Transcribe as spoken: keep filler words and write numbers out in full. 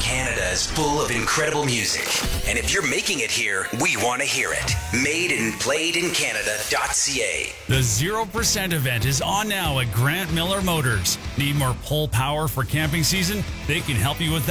Canada is full of incredible music. And if you're making it here, we want to hear it. made and played in canada dot c a. The zero percent event is on now at Grant Miller Motors. Need more pull power for camping season? They can help you with that.